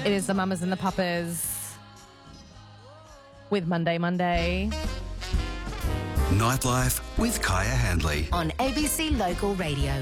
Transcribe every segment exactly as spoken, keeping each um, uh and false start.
It is the Mamas and the Papas with Monday Monday. Nightlife with Kaya Handley on A B C Local Radio.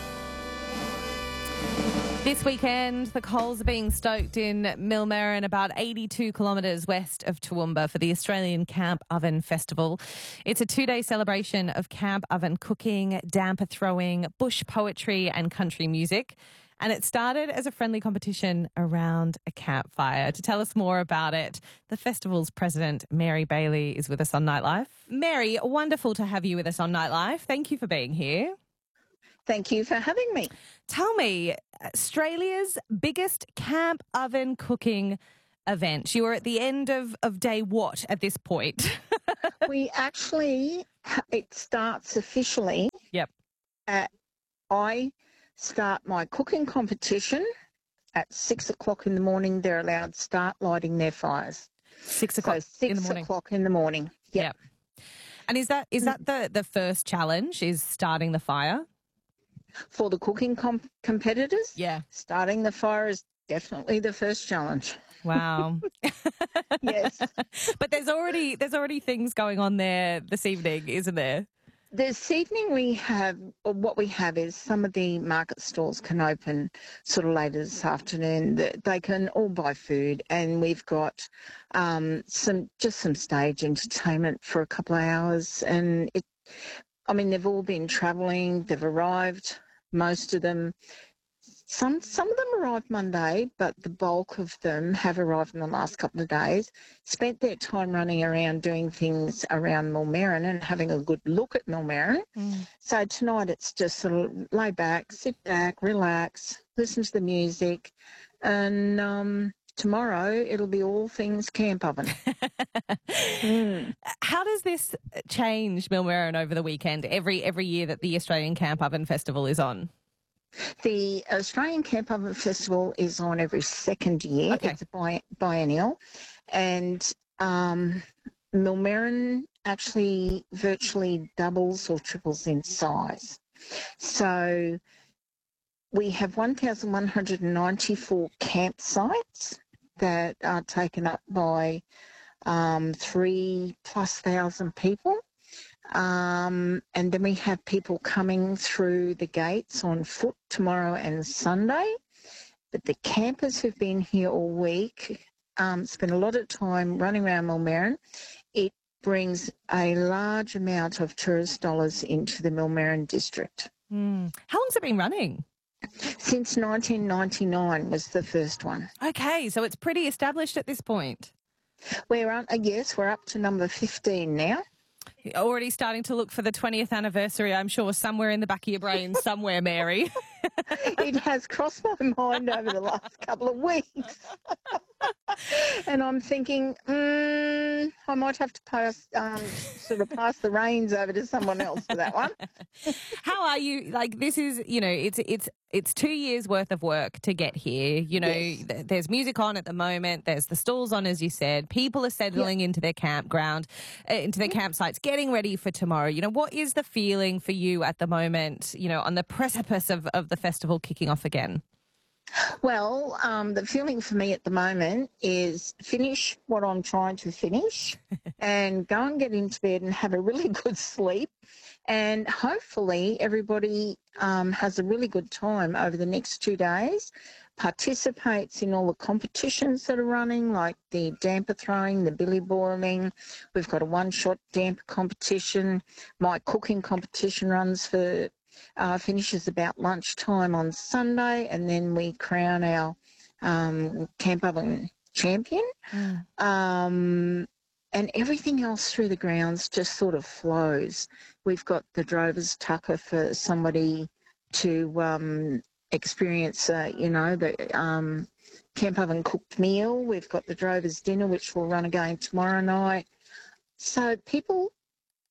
This weekend, the coals are being stoked in Millmerran, about eighty-two kilometres west of Toowoomba, for the Australian Camp Oven Festival. It's a two-day celebration of camp oven cooking, damper throwing, bush poetry and country music. And it started as a friendly competition around a campfire. To tell us more about it, the festival's president, Mary Bailey, is with us on Nightlife. Mary, wonderful to have you with us on Nightlife. Thank you for being here. Thank you for having me. Tell me, Australia's biggest camp oven cooking event. You are at the end of, of day what at this point? We actually, it starts officially. Yep. At, I start my cooking competition at six o'clock in the morning. They're allowed to start lighting their fires. Six o'clock so six in the morning. o'clock in the morning. Yep. Yep. And is that is that the, the first challenge, is starting the fire? For the cooking comp- competitors? Yeah. Starting the fire is definitely the first challenge. Wow. Yes. But there's already there's already things going on there this evening, isn't there? This evening we have, or what we have is some of the market stalls can open sort of later this afternoon. They can all buy food, and we've got um, some just some stage entertainment for a couple of hours. And it, I mean, they've all been travelling. They've arrived, most of them. Some some of them arrived Monday, but the bulk of them have arrived in the last couple of days, spent their time running around doing things around Millmerran and having a good look at Millmerran. Mm. So tonight it's just sort of lay back, sit back, relax, listen to the music, and um, tomorrow it'll be all things camp oven. mm. How does this change Millmerran over the weekend, every every year that the Australian Camp Oven Festival is on? The Australian Camp Oven Festival is on every second year. Okay. It's bi- biennial. And um, Millmerran actually virtually doubles or triples in size. So we have one thousand one hundred ninety-four campsites that are taken up by um, three plus thousand people. Um, and then we have people coming through the gates on foot tomorrow and Sunday. But the campers who've been here all week um, spend a lot of time running around Millmerran. It brings a large amount of tourist dollars into the Millmerran district. Mm. How long's it been running? Since nineteen ninety-nine was the first one. Okay, so it's pretty established at this point. We're on, uh, yes, we're up to number fifteen now. You're already starting to look for the twentieth anniversary, I'm sure, somewhere in the back of your brain, somewhere, Mary. It has crossed my mind over the last couple of weeks. And I'm thinking, mm, I might have to pass, um, sort of pass the reins over to someone else for that one. How are you? Like, this is, you know, it's it's it's two years worth of work to get here. You know, Yes. th- there's music on at the moment. There's the stalls on, as you said. People are settling Yep. into their campground, uh, into their campsites, getting ready for tomorrow. You know, what is the feeling for you at the moment, you know, on the precipice of, of the festival kicking off again? Well, um, the feeling for me at the moment is finish what I'm trying to finish and go and get into bed and have a really good sleep. And hopefully everybody um, has a really good time over the next two days, participates in all the competitions that are running, like the damper throwing, the billy boiling. We've got a one-shot damper competition. My cooking competition runs for Uh, finishes about lunchtime on Sunday, and then we crown our um, camp oven champion. Mm. Um, and everything else through the grounds just sort of flows. We've got the Drover's Tucker for somebody to um, experience, uh, you know, the um, camp oven cooked meal. We've got the Drover's Dinner, which will run again tomorrow night. So people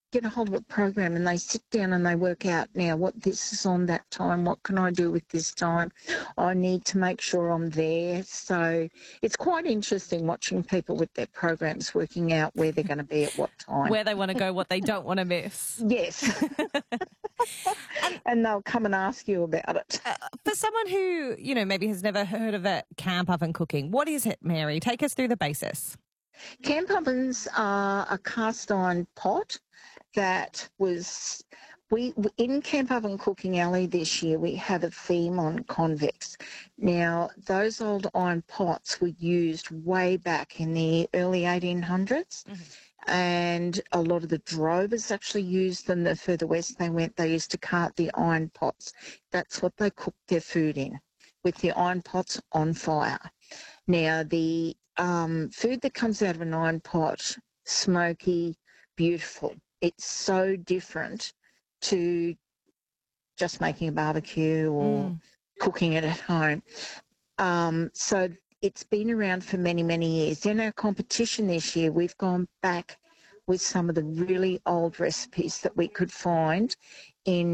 get a hold of a program and they sit down and they work out now what this is on that time, what can I do with this time? I need to make sure I'm there. So it's quite interesting watching people with their programs working out where they're going to be at what time. Where they want to go, what they don't want to miss. Yes. And they'll come and ask you about it. Uh, for someone who, you know, maybe has never heard of it, camp oven cooking, what is it, Mary? Take us through the basis. Camp ovens are a cast iron pot that was, we in Camp Oven Cooking Alley this year, we had a theme on convex. Now, those old iron pots were used way back in the early eighteen hundreds. Mm-hmm. And a lot of the drovers actually used them. The further west they went, they used to cart the iron pots. That's what they cooked their food in, with the iron pots on fire. Now, the um, food that comes out of an iron pot, smoky, beautiful. It's so different to just making a barbecue or mm. cooking it at home. Um, so it's been around for many, many years. In our competition this year, we've gone back with some of the really old recipes that we could find in